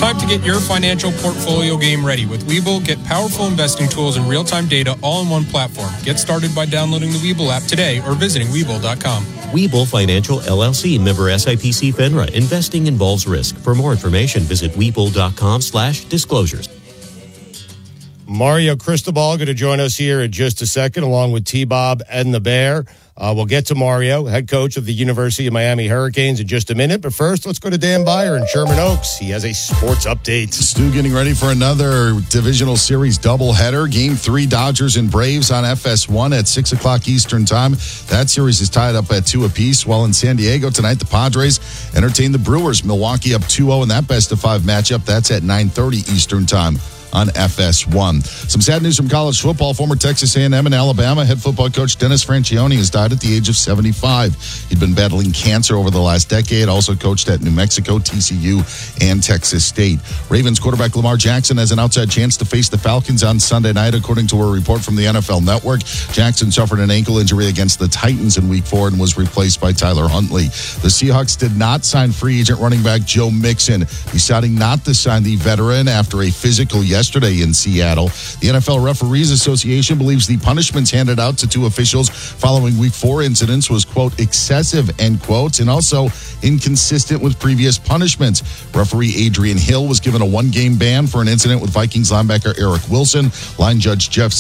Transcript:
time to get your financial portfolio game ready. With Webull, get powerful investing tools and real-time data all in one platform. Get started by downloading the Webull app today or visiting Webull.com. Webull Financial LLC, member SIPC FINRA. Investing involves risk. For more information, visit Webull.com/disclosures. Mario Cristobal going to join us here in just a second, along with T-Bob and the Bear. We'll get to Mario, head coach of the University of Miami Hurricanes, in just a minute. But first, let's go to Dan Beyer in Sherman Oaks. He has a sports update. Stu getting ready for another divisional series doubleheader. Game 3, Dodgers and Braves on FS1 at 6 o'clock Eastern time. That series is tied up at 2 apiece. While in San Diego tonight, the Padres entertain the Brewers. Milwaukee up 2-0 in that best-of-5 matchup. That's at 9:30 Eastern time on FS1. Some sad news from college football. Former Texas A&M and Alabama head football coach Dennis Franchione has died at the age of 75. He'd been battling cancer over the last decade, also coached at New Mexico, TCU, and Texas State. Ravens quarterback Lamar Jackson has an outside chance to face the Falcons on Sunday night, according to a report from the NFL Network. Jackson suffered an ankle injury against the Titans in Week 4 and was replaced by Tyler Huntley. The Seahawks did not sign free agent running back Joe Mixon, deciding not to sign the veteran after a physical yesterday in Seattle. The NFL Referees Association believes the punishments handed out to 2 officials following Week 4 incidents was, quote, excessive, end quote, and also inconsistent with previous punishments. Referee Adrian Hill was given a 1-game ban for an incident with Vikings linebacker Eric Wilson. Line judge Jeff